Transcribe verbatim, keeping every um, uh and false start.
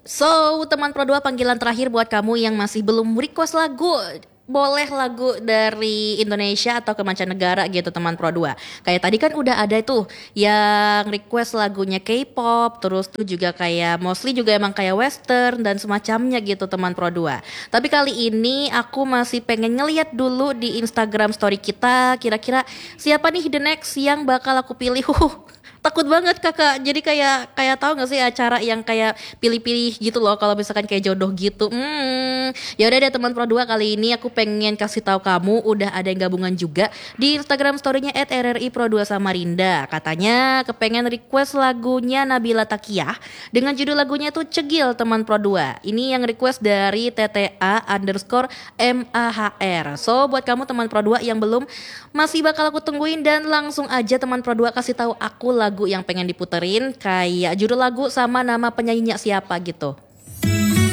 So, teman Pro dua, panggilan terakhir buat kamu yang masih belum request lagu. Boleh lagu dari Indonesia atau ke mancanegara gitu teman Pro dua. Kayak tadi kan udah ada tuh yang request lagunya K-pop, terus tuh juga kayak mostly juga emang kayak western dan semacamnya gitu teman Pro dua. Tapi kali ini aku masih pengen ngeliat dulu di Instagram story kita, kira-kira siapa nih the next yang bakal aku pilih. Takut banget kakak, jadi kayak kayak tahu nggak sih acara yang kayak pilih-pilih gitu loh, kalau misalkan kayak jodoh gitu. Hmm, ya udah deh teman Pro dua, kali ini aku pengen kasih tahu kamu udah ada yang gabungan juga di Instagram story-nya et r r i pro dua Samarinda. Katanya kepengen request lagunya Nabila Takiyah dengan judul lagunya tuh Cegil teman Pro dua. Ini yang request dari T T A underscore M A H R. So buat kamu teman Pro dua yang belum, masih bakal aku tungguin dan langsung aja teman Pro dua kasih tahu aku lagu yang pengen diputerin, kayak judul lagu sama nama penyanyinya siapa gitu.